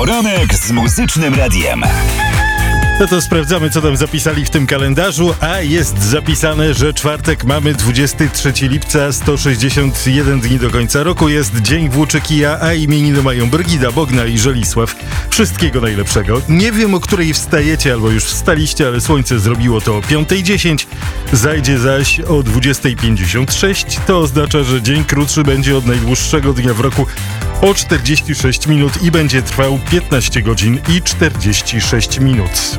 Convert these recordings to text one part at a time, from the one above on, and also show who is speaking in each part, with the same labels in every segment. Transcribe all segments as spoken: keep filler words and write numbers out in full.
Speaker 1: Poranek z Muzycznym Radiem.
Speaker 2: No to sprawdzamy, co tam zapisali w tym kalendarzu, a jest zapisane, że czwartek mamy dwudziestego trzeciego lipca, sto sześćdziesiąt jeden dni do końca roku, jest Dzień Włóczykija, a imieniny mają Brygida, Bogna i Żelisław. Wszystkiego najlepszego. Nie wiem, o której wstajecie albo już wstaliście, ale słońce zrobiło to o piątej dziesięć, zajdzie zaś o dwudziestej pięćdziesiąt sześć. To oznacza, że dzień krótszy będzie od najdłuższego dnia w roku o czterdzieści sześć minut i będzie trwał piętnaście godzin i czterdzieści sześć minut.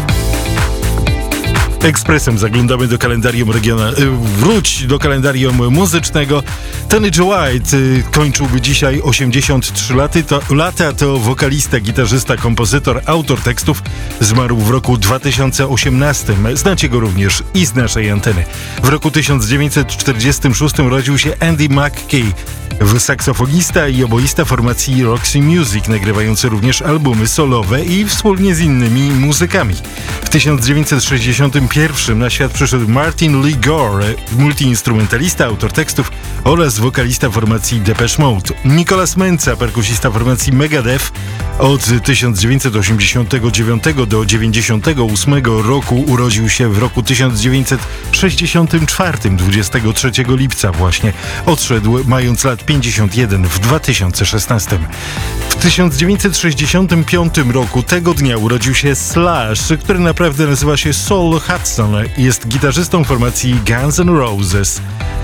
Speaker 2: Ekspresem zaglądamy do kalendarium regionalnego. Wróć do kalendarium muzycznego. Tony Joe White y, kończyłby dzisiaj osiemdziesiąt trzy laty. To, lata. To wokalista, gitarzysta, kompozytor, autor tekstów. Zmarł w roku dwa tysiące osiemnastym. Znacie go również i z naszej anteny. W roku tysiąc dziewięćset czterdziestym szóstym urodził się Andy McKay, saksofonista i oboista formacji Roxy Music, nagrywający również albumy solowe i wspólnie z innymi muzykami. W tysiąc dziewięćset sześćdziesiątym pierwszym na świat przyszedł Martin Lee Gore, multiinstrumentalista, autor tekstów oraz wokalista formacji Depeche Mode. Nicholas Menza, perkusista formacji Megadeth, od tysiąc dziewięćset osiemdziesiątego dziewiątego do dziewięćdziesiątego ósmego roku urodził się w roku tysiąc dziewięćset sześćdziesiątym czwartym, dwudziestego trzeciego lipca właśnie. Odszedł mając lat pięćdziesiąt jeden w dwa tysiące szesnastym. W tysiąc dziewięćset sześćdziesiątym piątym roku tego dnia urodził się Slash, który naprawdę nazywa się Saul Hudson. Jest gitarzystą formacji Guns N' Roses.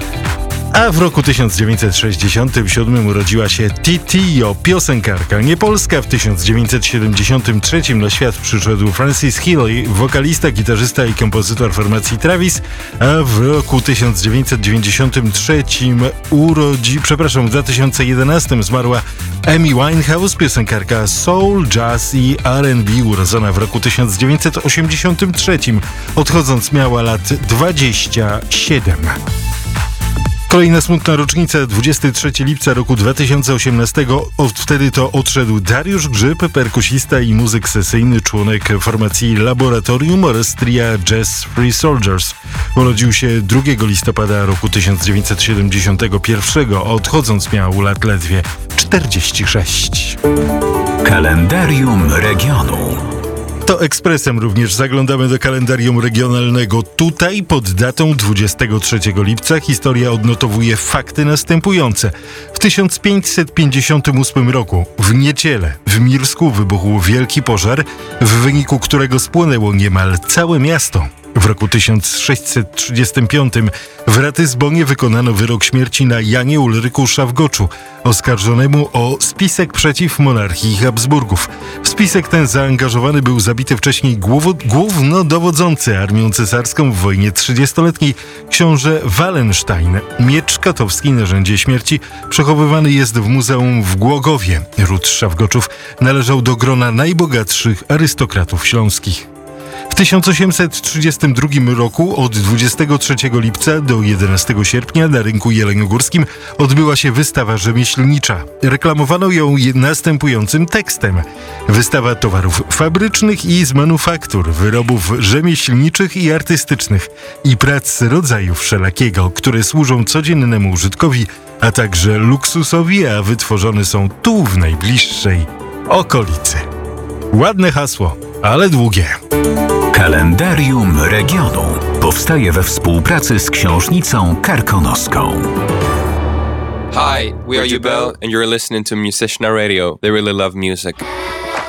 Speaker 2: A w roku tysiąc dziewięćset sześćdziesiątym siódmym urodziła się Titio, piosenkarka niepolska. W tysiąc dziewięćset siedemdziesiątym trzecim na świat przyszedł Francis Healy, wokalista, gitarzysta i kompozytor formacji Travis, a w roku tysiąc dziewięćset dziewięćdziesiątym trzecim urodzi, przepraszam, w dwa tysiące jedenastym zmarła Amy Winehouse, piosenkarka soul, jazz i R and B, urodzona w roku tysiąc dziewięćset osiemdziesiątym trzecim, odchodząc miała lat dwadzieścia siedem. Kolejna smutna rocznica, dwudziestego trzeciego lipca roku dwa tysiące osiemnastego. Od wtedy to odszedł Dariusz Grzyb, perkusista i muzyk sesyjny, członek formacji Laboratorium oraz tria Jazz Free Soldiers. Urodził się drugiego listopada roku tysiąc dziewięćset siedemdziesiątego pierwszego, odchodząc miał lat ledwie czterdzieści sześć.
Speaker 1: Kalendarium regionu.
Speaker 2: To ekspresem również zaglądamy do kalendarium regionalnego. Tutaj pod datą dwudziestego trzeciego lipca historia odnotowuje fakty następujące. W tysiąc pięćset pięćdziesiątym ósmym roku w niedzielę w Mirsku wybuchł wielki pożar, w wyniku którego spłonęło niemal całe miasto. W roku tysiąc sześćset trzydziestym piątym w Ratyzbonie wykonano wyrok śmierci na Janie Ulryku Szawgoczu, oskarżonemu o spisek przeciw monarchii Habsburgów. W spisek ten zaangażowany był zabity wcześniej głowo, głównodowodzący armią cesarską w wojnie trzydziestoletniej książę Wallenstein. Miecz katowski, narzędzie śmierci, przechowywany jest w muzeum w Głogowie. Ród Szawgoczów należał do grona najbogatszych arystokratów śląskich. W tysiąc osiemset trzydziestym drugim roku od dwudziestego trzeciego lipca do jedenastego sierpnia na rynku jeleniogórskim odbyła się wystawa rzemieślnicza. Reklamowano ją następującym tekstem: wystawa towarów fabrycznych i z manufaktur, wyrobów rzemieślniczych i artystycznych i prac rodzaju wszelakiego, które służą codziennemu użytkowi, a także luksusowi, a wytworzone są tu w najbliższej okolicy. Ładne hasło, ale długie.
Speaker 1: Kalendarium regionu powstaje we współpracy z Książnicą Karkonoską.
Speaker 3: Hi, we are Jubel and you're listening to Musician Radio. They really love music.